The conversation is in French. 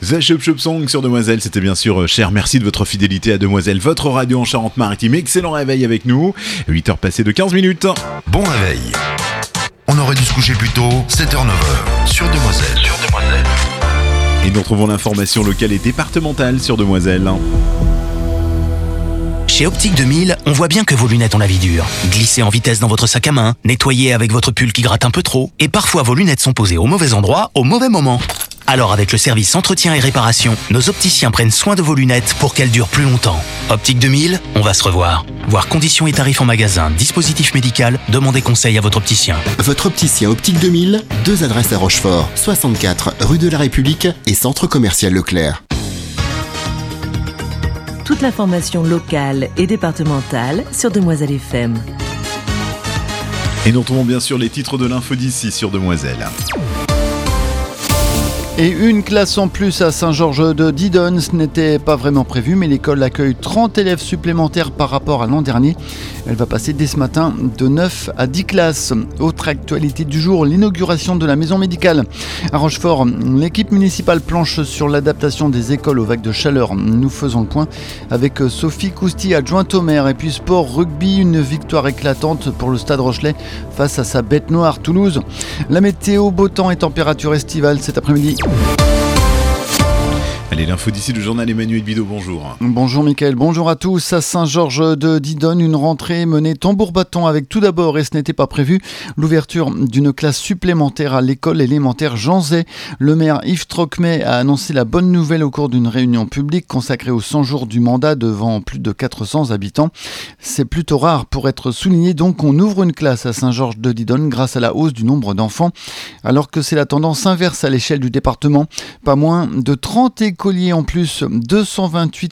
The Chop Chop Song sur Demoiselle, c'était bien sûr cher. Merci de votre fidélité à Demoiselle, votre radio en Charente-Maritime. Excellent réveil avec nous. 8h passées de 15 minutes. Bon réveil. On aurait dû se coucher plus tôt, 7h-9h, sur Demoiselle. Et nous retrouvons l'information locale et départementale sur Demoiselle. Chez Optique 2000, on voit bien que vos lunettes ont la vie dure. Glissez en vitesse dans votre sac à main, nettoyez avec votre pull qui gratte un peu trop, et parfois vos lunettes sont posées au mauvais endroit, au mauvais moment. Alors avec le service entretien et réparation, nos opticiens prennent soin de vos lunettes pour qu'elles durent plus longtemps. Optique 2000, on va se revoir. Voir conditions et tarifs en magasin, dispositif médical, demandez conseil à votre opticien. Votre opticien Optique 2000, 2 adresses à Rochefort, 64 rue de la République et centre commercial Leclerc. Toute l'information locale et départementale sur Demoiselle FM. Et nous retrouvons bien sûr les titres de l'info d'ici sur Demoiselle. Et une classe en plus à Saint-Georges de Didonne, ce n'était pas vraiment prévu, mais l'école accueille 30 élèves supplémentaires par rapport à l'an dernier. Elle va passer dès ce matin de 9 à 10 classes. Autre actualité du jour, l'inauguration de la maison médicale. À Rochefort, l'équipe municipale planche sur l'adaptation des écoles aux vagues de chaleur. Nous faisons le point avec Sophie Cousty, adjointe au maire. Et puis sport, rugby, une victoire éclatante pour le Stade Rochelais face à sa bête noire Toulouse. La météo, beau temps et température estivale cet après-midi. Allez, l'info d'ici, le journal Emmanuel Bidot, bonjour. Bonjour Mickaël, bonjour à tous. À Saint-Georges de Didonne, une rentrée menée tambour-bâton avec tout d'abord, et ce n'était pas prévu, l'ouverture d'une classe supplémentaire à l'école élémentaire Jean Zay. Le maire Yves Trocmé a annoncé la bonne nouvelle au cours d'une réunion publique consacrée aux 100 jours du mandat devant plus de 400 habitants. C'est plutôt rare pour être souligné, donc on ouvre une classe à Saint-Georges de Didonne grâce à la hausse du nombre d'enfants, alors que c'est la tendance inverse à l'échelle du département. Pas moins de 30 écoliers en plus, 228